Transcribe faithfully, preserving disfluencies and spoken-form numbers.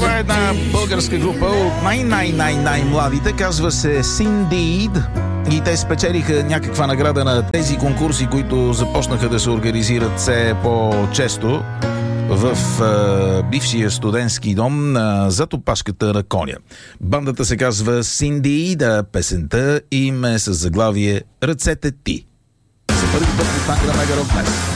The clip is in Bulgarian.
Това е една българска група от най-най-най-най-младите. Казва се Sindeed. И те спечелиха някаква награда на тези конкурси, които започнаха да се организират все по-често в е, бившия студентски дом на зад опашката на коня. Бандата се казва Sindeed, а песента им е с заглавие "Ръцете ти". За първи път в танка на Мегарок днес.